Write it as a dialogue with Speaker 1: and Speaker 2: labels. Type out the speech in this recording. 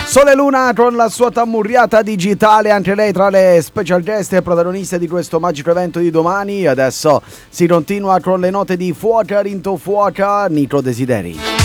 Speaker 1: Sole Luna con la sua tammurriata digitale, anche lei tra le special guest e protagoniste di questo magico evento di domani. Adesso si continua con le note di Fuoca Rinto Fuoca, Nitro Desideri.